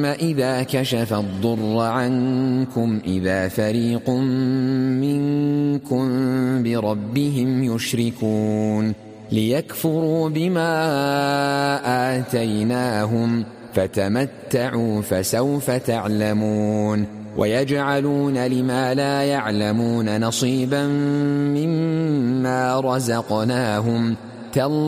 ثم إذا كشف الضر عنكم إذا فريق منكم بربهم يشركون ليكفروا بما آتيناهم فتمتعوا فسوف تعلمون ويجعلون لما لا يعلمون نصيبا مما رزقناهم